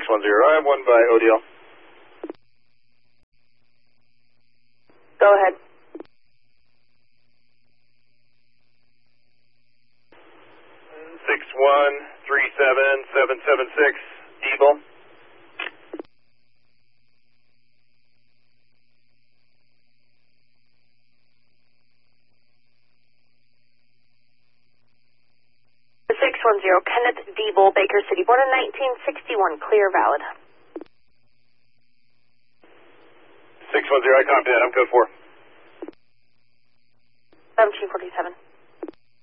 610. I have one by ODL. Go ahead. 6137776, Eagle. The 610, Kenneth Diebel, Baker City, born in 1961, clear, valid. 610, I copy that. I'm code 4. 1747.